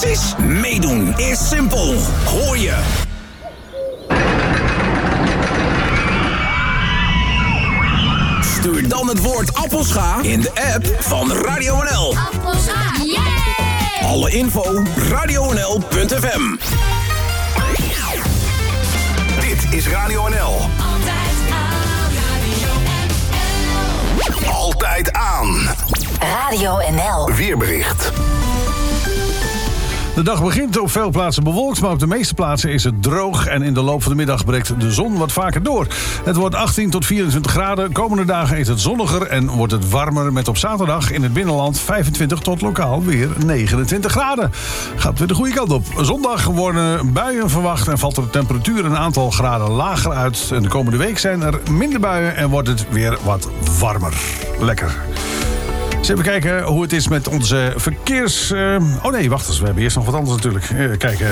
reacties? Meedoen is simpel. Hoor je. Stuur dan het woord appelscha in de app van Radio NL. Appelscha, yeah! Alle info, radionl.fm. Dit is Radio NL. Altijd aan, Radio NL. Altijd aan. Radio NL. Weerbericht. De dag begint op veel plaatsen bewolkt, maar op de meeste plaatsen is het droog. En in de loop van de middag breekt de zon wat vaker door. Het wordt 18 tot 24 graden. Komende dagen is het zonniger en wordt het warmer. Met op zaterdag in het binnenland 25 tot lokaal weer 29 graden. Gaat weer de goede kant op. Zondag worden buien verwacht en valt de temperatuur een aantal graden lager uit. En de komende week zijn er minder buien en wordt het weer wat warmer. Lekker. Eens even kijken hoe het is met onze verkeers... Oh nee, wacht eens. We hebben eerst nog wat anders natuurlijk. Kijken.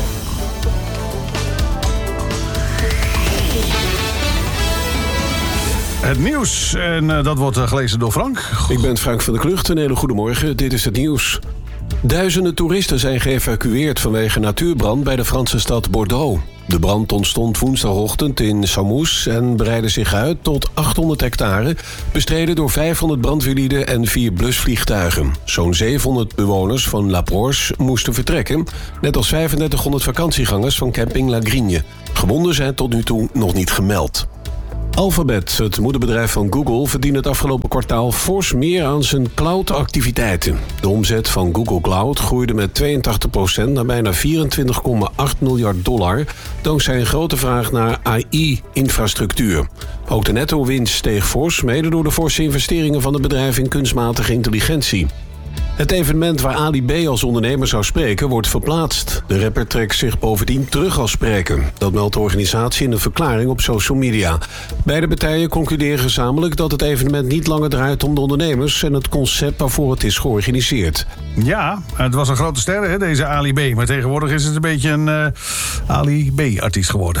Het nieuws. En dat wordt gelezen door Frank. Ik ben Frank van der Klucht. Een hele goede morgen. Dit is het nieuws. Duizenden toeristen zijn geëvacueerd vanwege natuurbrand bij de Franse stad Bordeaux. De brand ontstond woensdagochtend in Saumous en breidde zich uit tot 800 hectare... bestreden door 500 brandweerlieden en 4 blusvliegtuigen. Zo'n 700 bewoners van La Proche moesten vertrekken... net als 3500 vakantiegangers van camping La Grigne. Gewonden zijn tot nu toe nog niet gemeld. Alphabet, het moederbedrijf van Google, verdient het afgelopen kwartaal fors meer aan zijn cloud-activiteiten. De omzet van Google Cloud groeide met 82% naar bijna $24,8 miljard... dankzij een grote vraag naar AI-infrastructuur. Ook de netto-winst steeg fors, mede door de forse investeringen van het bedrijf in kunstmatige intelligentie. Het evenement waar Ali B als ondernemer zou spreken wordt verplaatst. De rapper trekt zich bovendien terug als spreker. Dat meldt de organisatie in een verklaring op social media. Beide partijen concluderen gezamenlijk dat het evenement niet langer draait om de ondernemers en het concept waarvoor het is georganiseerd. Ja, het was een grote ster, hè, deze Ali B. Maar tegenwoordig is het een beetje een Ali B-artiest geworden.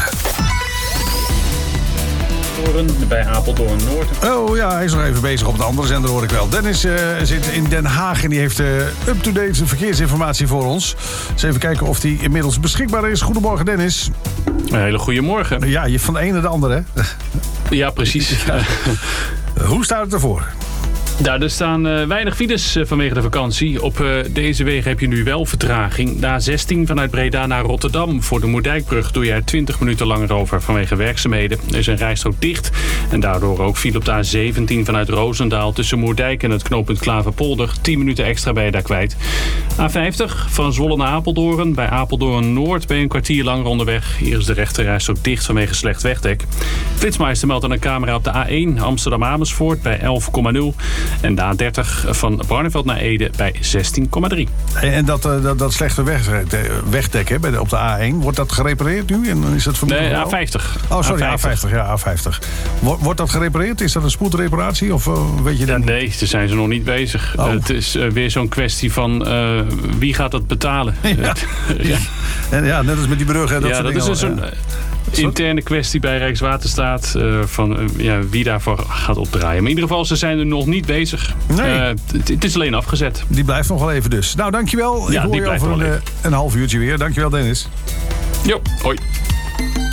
Bij Apeldoorn Noord. Oh ja, hij is nog even bezig op de andere zender, hoor ik wel. Dennis zit in Den Haag en die heeft up-to-date verkeersinformatie voor ons. Dus even kijken of die inmiddels beschikbaar is. Goedemorgen, Dennis. Een hele goede morgen. Ja, je van de ene naar de andere, hè? Ja, precies. Ja. Hoe staat het ervoor? Daar er staan weinig files vanwege de vakantie. Op deze wegen heb je nu wel vertraging. De A16 vanuit Breda naar Rotterdam. Voor de Moerdijkbrug doe je er 20 minuten langer over vanwege werkzaamheden. Er is een rijstrook dicht. En daardoor ook file op de A17 vanuit Roosendaal tussen Moerdijk en het knooppunt Klaverpolder. 10 minuten extra ben je daar kwijt. A50 van Zwolle naar Apeldoorn. Bij Apeldoorn Noord ben je een kwartier langer onderweg. Hier is de rechterrijstrook dicht vanwege slecht wegdek. Flitsmeister meldt aan een camera op de A1 Amsterdam-Amersfoort bij 11,0. En de A30 van Barneveld naar Ede bij 16,3. En dat slechte wegdek hè, op de A1, wordt dat gerepareerd nu? En dan is het nee, A50. Oh, sorry, A50. Ja, A50. Wordt dat gerepareerd? Is dat een spoedreparatie? Of weet je dat niet? Nee, daar zijn ze nog niet bezig. Oh. Het is weer zo'n kwestie van wie gaat dat betalen? Ja. Ja. En ja, net als met die bruggen. Dat is een soort interne kwestie bij Rijkswaterstaat van wie daarvoor gaat opdraaien. Maar in ieder geval, ze zijn er nog niet bezig. Nee. Het is alleen afgezet. Die blijft nog wel even dus. Nou, dankjewel. Ja, ik hoor je over een half uurtje weer. Dankjewel, Dennis. Jo, hoi.